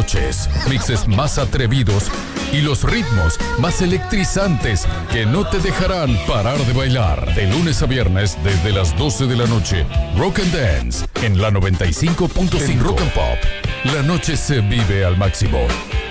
noches, mixes más atrevidos y los ritmos más electrizantes que no te dejarán parar de bailar. De lunes a viernes desde las 12 de la noche, Rock and Dance en la 95.5 Rock and Pop. La noche se vive al máximo.